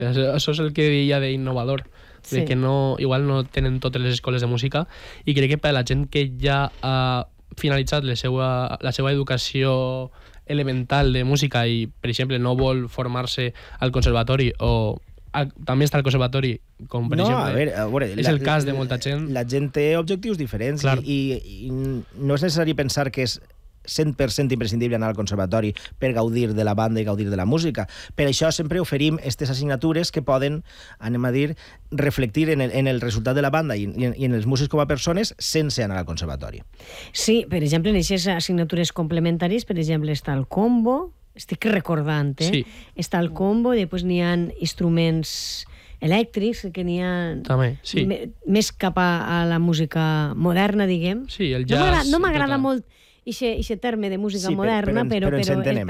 Això és el que deia d'innovador, de que igual no tenen totes les escoles de música, i crec que per a la gent que ja ha finalitzat la seva educació elemental de música i, per exemple, no vol formar-se al conservatori o també està al conservatori, com per exemple a veure, és el cas de molta gent. La gent té objectius diferents i no és necessari pensar que és 100% imprescindible anar al conservatori per gaudir de la banda i gaudir de la música. Per això sempre oferim aquestes assignatures que poden, anem a dir, reflectir en el resultat de la banda i en els músics com a persones sense anar al conservatori. Sí, per exemple, en aquestes assignatures complementàries, per exemple, està el combo, estic recordant, Sí. està el combo, i després n'hi ha instruments elèctrics, que n'hi ha També, sí. més cap a la música moderna, diguem. Sí, el jazz. No m'agrada molt aquest terme de música moderna, però ens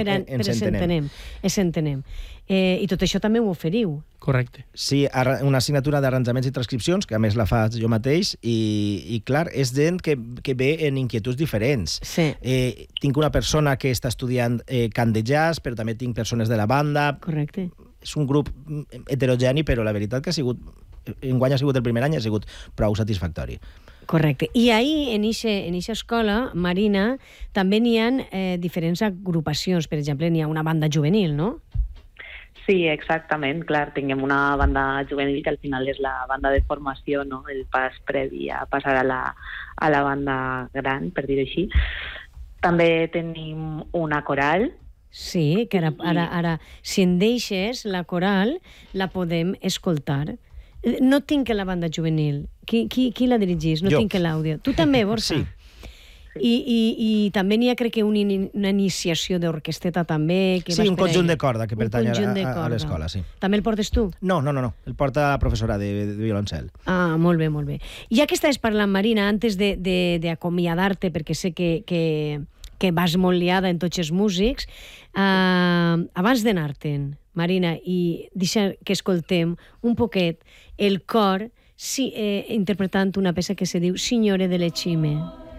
entenem. I tot això també ho oferiu. Correcte. Sí, una assignatura d'arranjaments i transcripcions, que a més la faig jo mateix, i clar, és gent que ve en inquietuds diferents. Sí. Tinc una persona que està estudiant cant de jazz, però també tinc persones de la banda. Correcte. És un grup heterogeni, però la veritat que enguany ha sigut el primer any, ha sigut prou satisfactori. Correcte. I ahir, en eixa escola, Marina, també n'hi ha diferents agrupacions. Per exemple, n'hi ha una banda juvenil, no? Sí, exactament. Clar, tinguem una banda juvenil que al final és la banda de formació, no? El pas previ a passar a la banda gran, per dir-ho així. També tenim una coral. Sí, que ara, si en deixes, la coral la podem escoltar. No tinc la banda juvenil. Qui la dirigís? No tinc l'àudio. Tu també, Borja? Sí. I també n'hi ha, crec que, una iniciació d'orquesteta també. Sí, un conjunt de corda que pertany a l'escola, sí. També el portes tu? No. El porta la professora de violoncel. Ah, molt bé, molt bé. Ja que estàs parlant, Marina, antes d'acomiadar-te, perquè sé que vas molt liada en tots els músics, abans d'anar-te'n, Marina, i deixa que escoltem un poquet el cor interpretant una peça que se diu Signore delle Cime.